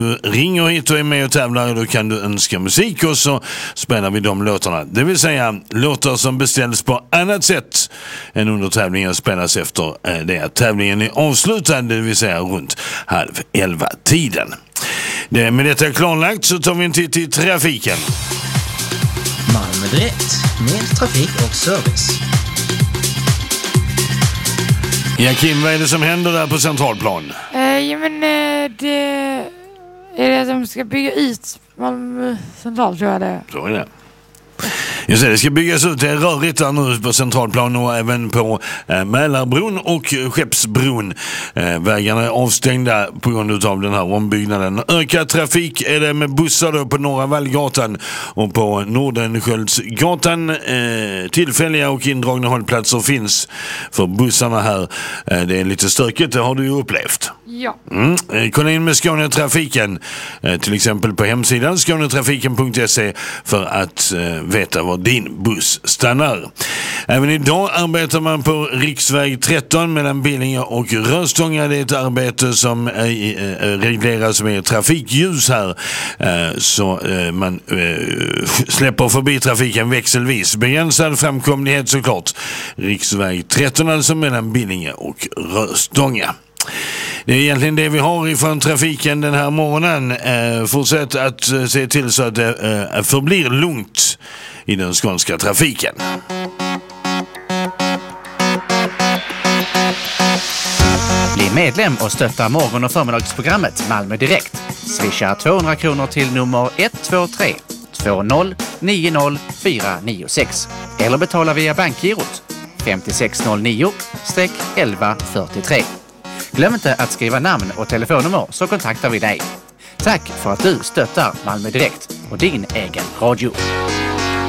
Du ringer hit och är med och tävlar, då kan du önska musik och så spelar vi de låtarna. Det vill säga låtar som beställs på annat sätt än under tävlingen spelas efter det att tävlingen är avslutad, det vill säga runt 10:30. Med detta klarlagt så tar vi en titt i trafiken. Malmö Direkt, med trafik och service. Ja, Kim, vad är det som händer där på Centralplan? Det är det att de ska bygga ut Malmö Central, tror jag det. Så är det. Just det ska byggas ut. Det är rörigt där nu på Centralplan och även på Mälarbron och Skeppsbron. Vägarna är avstängda på grund av den här ombyggnaden. Ökad trafik är det med bussar då på Norra Vallgatan och på Nordenskjöldsgatan. Tillfälliga och indragna hållplatser finns för bussarna här. Det är lite stökigt, det har du ju upplevt. Ja. Kolla in med Skånetrafiken, till exempel på hemsidan skånetrafiken.se för att veta var din buss stannar. Även idag arbetar man på riksväg 13 mellan Billinge och Röstånga. Det är ett arbete som regleras med trafikljus här, så man släpper förbi trafiken växelvis. Begränsad framkomlighet såklart. Riksväg 13 alltså mellan Billinge och Röstånga. Det är egentligen det vi har ifrån trafiken den här morgonen. Fortsätt att se till så att det förblir lugnt i den skånska trafiken. Bli medlem och stötta morgon- och förmiddagsprogrammet Malmö Direkt. Swisha 200 kronor till nummer 123 20 90 496 eller betala via bankgirot 5609-1143. Glöm inte att skriva namn och telefonnummer så kontaktar vi dig. Tack för att du stöttar Malmö Direkt och din egen radio.